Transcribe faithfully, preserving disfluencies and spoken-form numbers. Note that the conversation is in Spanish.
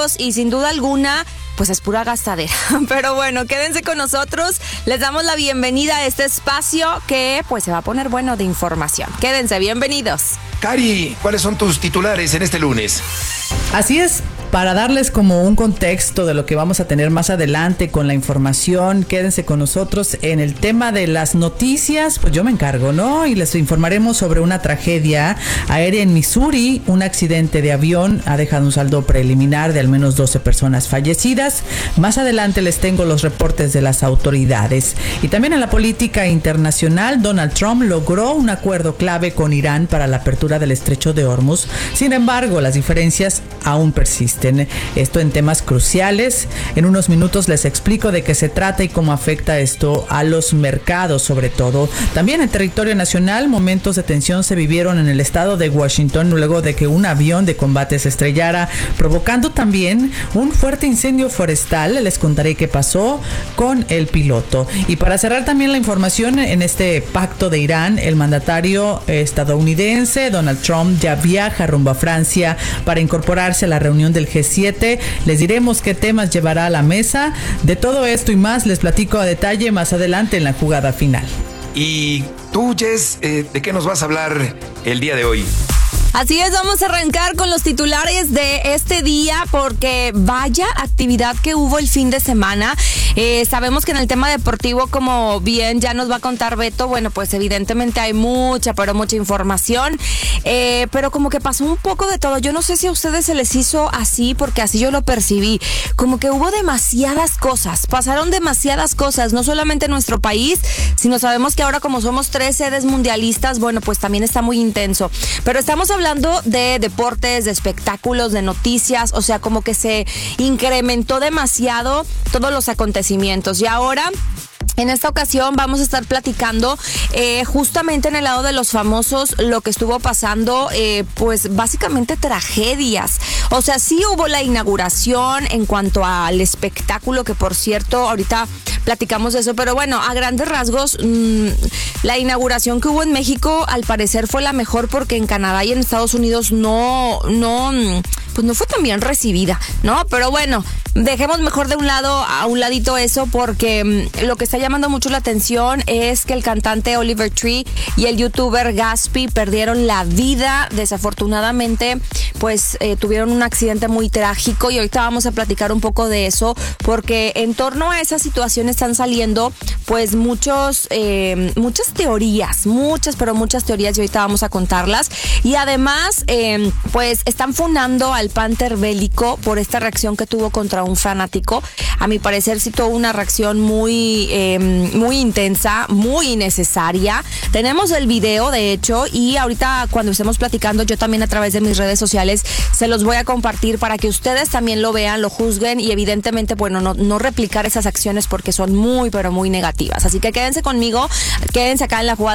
lujos y sin duda alguna pues es pura gastadera. Pero bueno, quédense con nosotros. Les damos la bienvenida a este espacio que pues se va a poner bueno de información. Quédense, bienvenidos. Cari, ¿cuáles son tus titulares en este lunes? Así es. Para darles como un contexto de lo que vamos a tener más adelante con la información, quédense con nosotros en el tema de las noticias, pues yo me encargo, ¿no? Y les informaremos sobre una tragedia aérea en Missouri. Un accidente de avión ha dejado un saldo preliminar de al menos doce personas fallecidas. Más adelante les tengo los reportes de las autoridades. Y también en la política internacional, Donald Trump logró un acuerdo clave con Irán para la apertura del estrecho de Hormuz. Sin embargo, las diferencias aún persisten. Esto en temas cruciales. En unos minutos les explico de qué se trata y cómo afecta esto a los mercados, sobre todo. También en territorio nacional, momentos de tensión se vivieron en el estado de Washington luego de que un avión de combate se estrellara, provocando también un fuerte incendio forestal. Les contaré qué pasó con el piloto. Y para cerrar también la información en este pacto de Irán, el mandatario estadounidense Donald Trump ya viaja rumbo a Francia para incorporarse a la reunión del G siete. Les diremos qué temas llevará a la mesa. De todo esto y más les platico a detalle más adelante en la jugada final. Y tú, Jess, eh, ¿de qué nos vas a hablar el día de hoy? Así es, vamos a arrancar con los titulares de este día porque vaya actividad que hubo el fin de semana. Eh, sabemos que en el tema deportivo, como bien ya nos va a contar Beto, bueno, pues evidentemente hay mucha, pero mucha información, eh, pero como que pasó un poco de todo. Yo no sé si a ustedes se les hizo así, porque así yo lo percibí, como que hubo demasiadas cosas, pasaron demasiadas cosas, no solamente en nuestro país, sino sabemos que ahora como somos tres sedes mundialistas, bueno, pues también está muy intenso, pero estamos hablando Hablando de deportes, de espectáculos, de noticias, o sea, como que se incrementó demasiado todos los acontecimientos. Y ahora, en esta ocasión vamos a estar platicando eh, justamente en el lado de los famosos lo que estuvo pasando, eh, pues básicamente tragedias. O sea, sí hubo la inauguración en cuanto al espectáculo, que por cierto, ahorita platicamos de eso, pero bueno, a grandes rasgos, mmm, la inauguración que hubo en México al parecer fue la mejor porque en Canadá y en Estados Unidos no, no, pues no fue tan bien recibida, ¿no? Pero bueno, dejemos mejor de un lado, a un ladito eso, porque mmm, lo que está llamando mucho la atención es que el cantante Oliver Tree y el youtuber Gatsby perdieron la vida. Desafortunadamente, pues eh, tuvieron un accidente muy trágico y ahorita vamos a platicar un poco de eso, porque en torno a esa situación están saliendo pues muchos, eh, muchas teorías, muchas, pero muchas teorías y ahorita vamos a contarlas. Y además, eh, pues están funando al Panther Bélico por esta reacción que tuvo contra un fanático. A mi parecer sí tuvo una reacción muy, eh, muy intensa, muy innecesaria. Tenemos el video, de hecho, y ahorita cuando estemos platicando, yo también a través de mis redes sociales se los voy a compartir para que ustedes también lo vean, lo juzguen y evidentemente, bueno, no, no replicar esas acciones porque son muy, pero muy negativas. Así que quédense conmigo, quédense acá en la jugada.